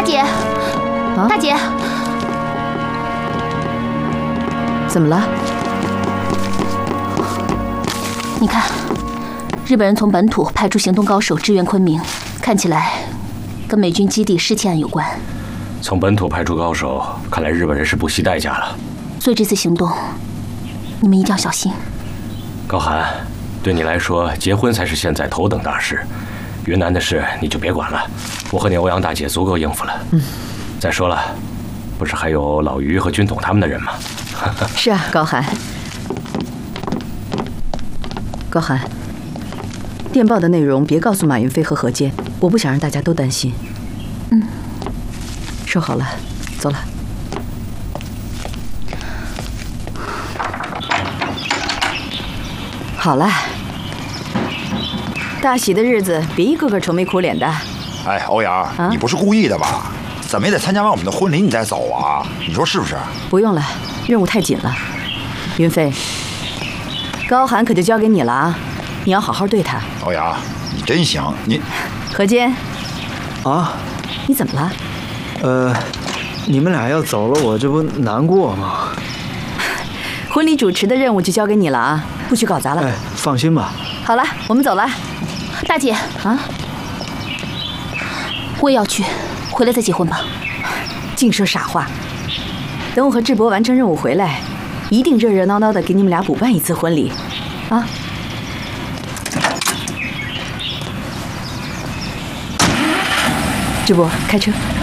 大姐，大姐， 怎么了？ 你看，日本人从本土派出行动高手支援昆明，看起来跟美军基地失窃案有关。 从本土派出高手，看来日本人是不惜代价了。 所以这次行动，你们一定要小心。 高寒，对你来说，结婚才是现在头等大事。云南的事你就别管了，我和你欧阳大姐足够应付了。再说了，不是还有老于和军统他们的人吗？ 是啊，高寒。高寒，电报的内容别告诉马云飞和何坚，我不想让大家都担心。说好了，走了。好了，大喜的日子别一个个愁眉苦脸的。 哎，欧阳，你不是故意的吧？怎么也得参加完我们的婚礼你再走啊？你说是不是？ 不用了，任务太紧了。云飞，高寒可就交给你了啊，你要好好对他。 欧阳，你真行，你。 何坚， 啊， 你怎么了？ 你们俩要走了，我这不难过吗？ 婚礼主持的任务就交给你了啊，不许搞砸了。 哎，放心吧。 好了，我们走了。 大姐啊， 我也要去，回来再结婚吧。 净说傻话。等我和智博完成任务回来，一定热热闹闹的给你们俩补办一次婚礼，啊。智博，开车。